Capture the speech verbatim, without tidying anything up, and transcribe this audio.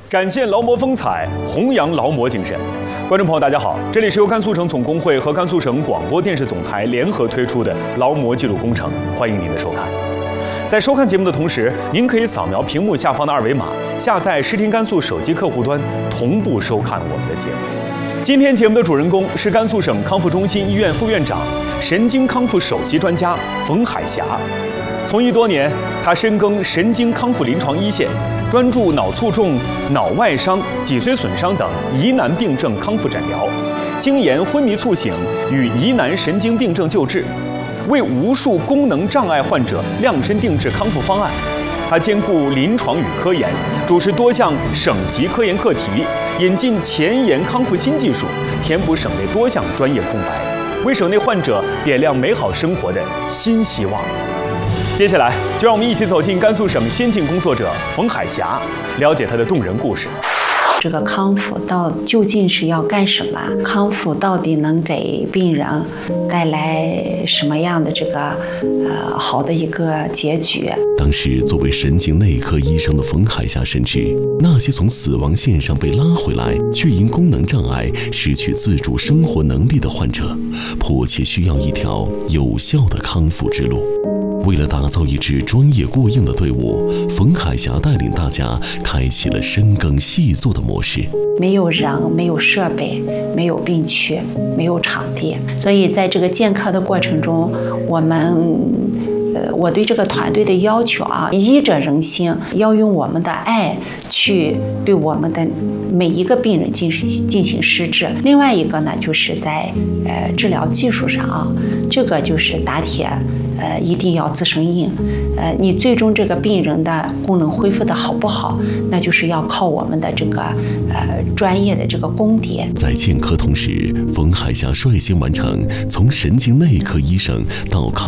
展现劳模风采，弘扬劳模精神。观众朋友，大家好，这里是由甘肃省总工会和甘肃省广播电视总台联合推出的劳模记录工程，欢迎您的收看。在收看节目的同时，您可以扫描屏幕下方的二维码，下载视听甘肃手机客户端，同步收看我们的节目。今天节目的主人公是甘肃省康复中心医院副院长、神经康复首席专家冯海霞。从医多年，他深耕神经康复临床一线，专注脑卒中、脑外伤、脊髓损伤等疑难病症康复诊疗，精研昏迷猝醒与疑难神经病症救治，为无数功能障碍患者量身定制康复方案。他兼顾临床与科研，主持多项省级科研课题，引进前沿康复新技术，填补省内多项专业空白，为省内患者点亮美好生活的新希望。接下来，就让我们一起走进甘肃省先进工作者冯海霞，了解她的动人故事。 这个康复到究竟是要干什么？康复到底能给病人带来什么样的这个呃好的一个结局？ 当时作为神经内科医生的冯海霞深知，那些从死亡线上被拉回来，却因功能障碍失去自主生活能力的患者，迫切需要一条有效的康复之路。为了打造一支专业过硬的队伍，冯海霞带领大家开启了深耕细作的模式。 没有人，没有设备，没有病区，没有场地，所以在这个建科的过程中，我们呃，我对这个团队的要求啊，医者仁心，要用我们的爱去对我们的每一个病人进行进行施治。另外一个呢，就是在呃治疗技术上啊，这个就是打铁。呃，一定要自身硬，呃，你最终这个病人的功能恢复的好不好，那就是要靠我们的这个呃专业的这个功底。 在建科同时，冯海霞率先完成从神经内科医生到康